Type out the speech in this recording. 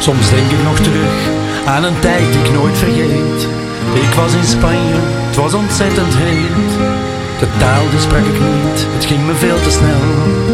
Soms denk ik nog terug aan een tijd die ik nooit vergeet. Ik was in Spanje, het was ontzettend heet. De taal die sprak ik niet, het ging me veel te snel.